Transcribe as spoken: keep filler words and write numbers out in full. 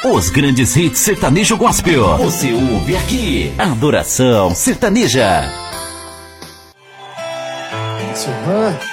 Os grandes hits sertanejo gospel. Você ouve aqui. Adoração Sertaneja. Silvan.